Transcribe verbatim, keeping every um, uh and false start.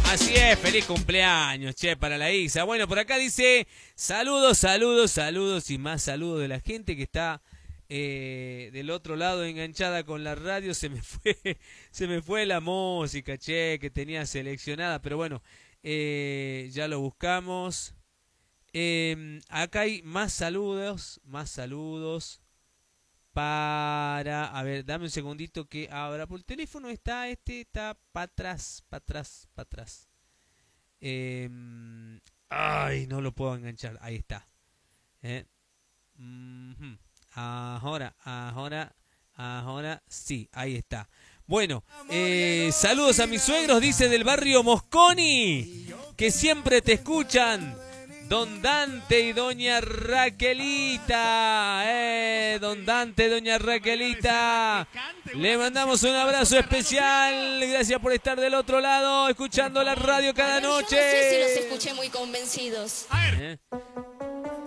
Así es, feliz cumpleaños, che, para la Isa. Bueno, por acá dice, saludos, saludos, saludos y más saludos de la gente que está eh, del otro lado enganchada con la radio. Se me fue, se me fue la música, che, que tenía seleccionada, pero bueno, eh, ya lo buscamos. Eh, acá hay más saludos, más saludos para... A ver, dame un segundito que abra. Por el teléfono está este, está para atrás, para atrás, para atrás. Eh, ay, no lo puedo enganchar. Ahí está. Eh. Mm-hmm. Ahora, ahora, ahora sí, ahí está. Bueno, eh, saludos a mis suegros, dice del barrio Mosconi, que siempre te escuchan. Don Dante y doña Raquelita, eh, Don Dante y doña Raquelita, le mandamos un abrazo especial, gracias por estar del otro lado, escuchando la radio cada noche. Yo no sé si los escuché muy convencidos. ¿Eh?